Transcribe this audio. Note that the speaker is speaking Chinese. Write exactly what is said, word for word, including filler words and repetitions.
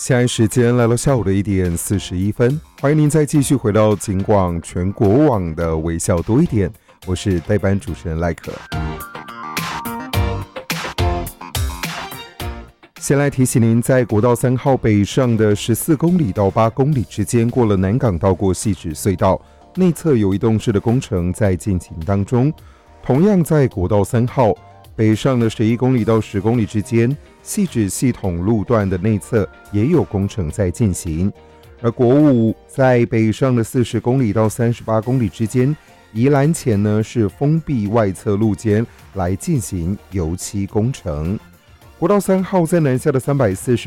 现在时间来到下午的一点四十一分，欢迎您再继续回到警广全国网的微笑多一点，我是代班主持人赖可。先来提醒您，在国道三号北上的十四公里到八公里之间，过了南港道过汐止隧道，内侧有移动式的工程在进行当中。同样在国道三号北上的十一公里到十公里之间，汐止系统路段的内侧也有工程在进行。而国五在北上的四十公里到三十八公里之间，宜兰前呢是封闭外侧路肩来进行油漆工程。国道三号在南下的三百四十